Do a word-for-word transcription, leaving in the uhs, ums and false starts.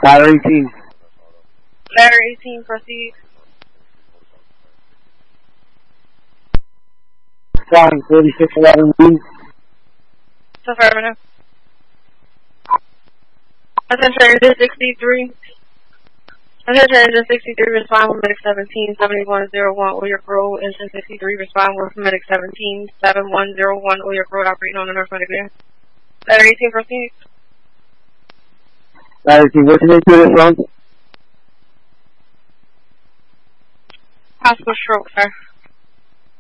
Ladder eighteen. Ladder eighteen, proceed. Flying forty-six eleven B. Affirmative. Attention engine sixty-three. Attention engine sixty-three, respond with medic seventeen, seventy-one oh one, Oyak Road. Engine sixty-three, respond with medic seventeen, seventy-one oh one, Oyak Road, operating on the North Medic there. Ladder eighteen, proceed. Ladder eighteen, what's the name to this one? Possible stroke, sir.